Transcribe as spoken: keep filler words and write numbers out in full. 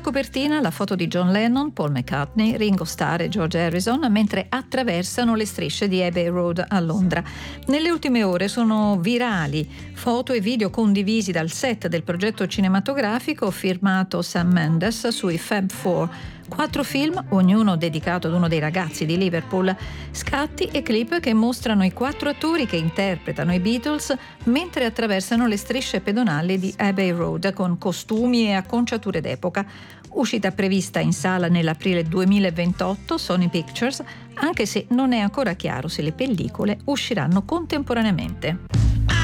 copertina la foto di John Lennon, Paul McCartney, Ringo Starr e George Harrison mentre attraversano le strisce di Abbey Road a Londra. Nelle ultime ore sono virali foto e video condivisi dal set del progetto cinematografico firmato Sam Mendes sui Fab Four. Quattro film, ognuno dedicato ad uno dei ragazzi di Liverpool, scatti e clip che mostrano i quattro attori che interpretano i Beatles mentre attraversano le strisce pedonali di Abbey Road con costumi e acconciature d'epoca. Uscita prevista in sala nell'aprile duemilaventotto, Sony Pictures, anche se non è ancora chiaro se le pellicole usciranno contemporaneamente.